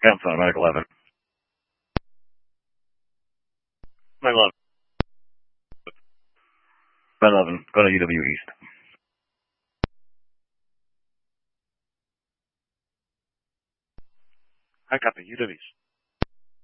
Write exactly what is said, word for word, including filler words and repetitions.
Council, Mike eleven. Mike eleven. Mike eleven, go to U W East. I copy U W East.